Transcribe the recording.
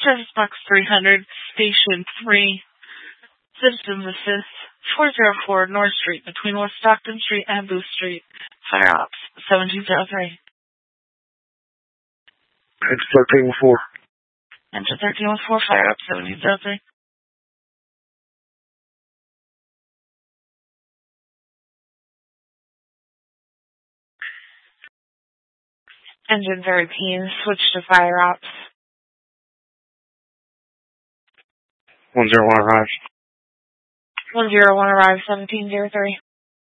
Service Box 300, Station 3, Citizens Assist, 404 North Street, between West Stockton Street and Booth Street. Fire Ops 1703. Enter 1314. Enter 1314, Fire Ops 1703. Engine 13, switch to Fire Ops. 101 arrives. 101 arrives, 1703.